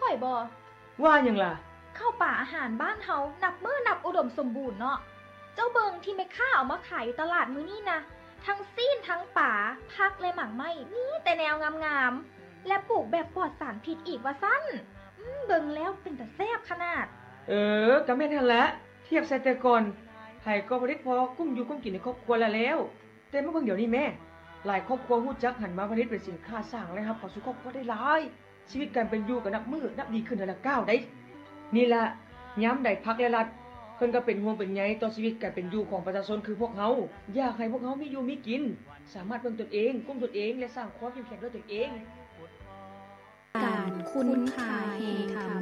อยบ่ว่าหยังล่ะข้าวป่าอาหารบ้านเฮานับมื้อนับอุดมสมบูรณ์เนาะเจ้าเบิงที่แม่ค้าเอามาขายอยู่ตลาดมื้อนี้นะทั้งซีนทั้งป่าผักและหมากไม้มีแต่แนวงามๆและปลูกแบบปลอดสารพิษอีกว่าซั่นเบิ่งแล้วเป็นตาแซ่บขนาดก็แม่นหั่นแหละเทียบใส่แต่ก่อนไผก็บ่ได้พอกุ้มอยู่กุ้มกินในครอบครัวแล้วแต่มาเบิ่งเดี๋ยวนี้แม่หลายครอบครัวฮู้จักหันมาผลิตเป็นสินค้าสร้างเลยครับเข้าสู่ครอบครัวได้หลายชีวิตการเป็นอยู่ก็นับมื้อนับดีขึ้นแต่ละก้าวได้นี่ล่ะยามใดพรรคและรัฐเพิ่นก็เป็นห่วงเป็นใยต่อชีวิตการเป็นอยู่ของประชาชนคือพวกเฮาอยากให้พวกเฮามีอยู่มีกินสามารถเบิ่งตนเองกุ้มตนเองและสร้างความเข้มแข็งด้วยตนเองการคุณค่าแห่งธรรม